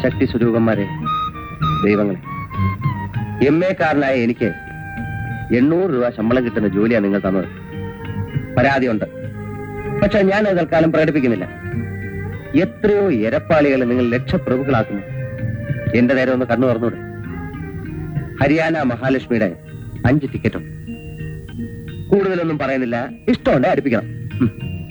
ശക്തി സ്വരൂപന്മാരെ, ദൈവങ്ങളെ, MA കാരനായ എനിക്ക് 800 രൂപ ശമ്പളം കിട്ടുന്ന ജോലിയാണ് നിങ്ങൾ തന്നത്. പരാതിയുണ്ട്, പക്ഷെ ഞാൻ അത് തൽക്കാലം പ്രകടിപ്പിക്കുന്നില്ല. എത്രയോ എരപ്പാളികളെ നിങ്ങൾ ലക്ഷപ്രഭുക്കളാക്കുന്നു. എന്റെ നേരെ ഒന്ന് കണ്ണു തുറന്നൂടെ? ഹരിയാന മഹാലക്ഷ്മിയുടെ 5 ടിക്കറ്റും. കൂടുതലൊന്നും പറയുന്നില്ല, ഇഷ്ടമുണ്ടെ അടുപ്പിക്കണം.